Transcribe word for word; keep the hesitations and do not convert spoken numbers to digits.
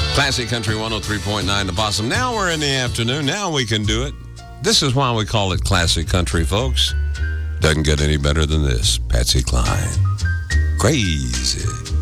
Classic Country one oh three point nine The Possum. Now we're in the afternoon. Now we can do it. This is why we call it Classic Country, folks. Doesn't get any better than this. Patsy Cline. Crazy.